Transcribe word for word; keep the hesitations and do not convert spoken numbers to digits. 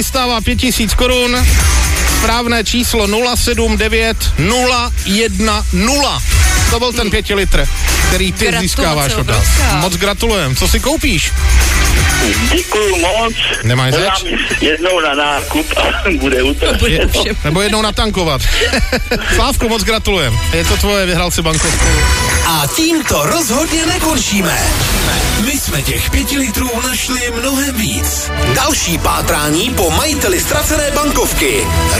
Stává pět tisíc korun. Správné číslo nula sedm devět nula jedna nula. To byl ten pěti litr, který ty Gratulace, získáváš od nás. obrovská. Moc gratulujem. Co si koupíš? Děkuju moc. Nemáš Podám zač? jednou na nákup a bude utrpět. Je, nebo jednou natankovat. Slávku, moc gratulujem. Je to tvoje, vyhrál si bankovku. A tímto rozhodně nekončíme. My jsme těch pěti litrů našli mnohem víc. Další pátrání po majiteli ztracené bankovky.